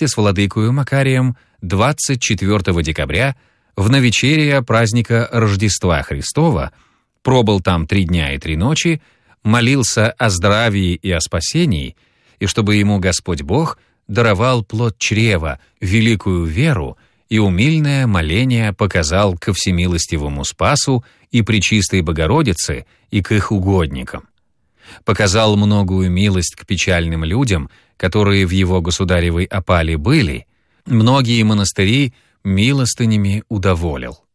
вместе с владыкою Макарием 24 декабря в новечерие праздника Рождества Христова, пробыл там 3 дня и 3 ночи, молился о здравии и о спасении, и чтобы ему Господь Бог даровал плод чрева, великую веру и умильное моление показал ко всемилостивому Спасу и Пречистой Богородице и к их угодникам. Показал многую милость к печальным людям, которые в его государевой опале были, многие монастыри милостынями удоволил.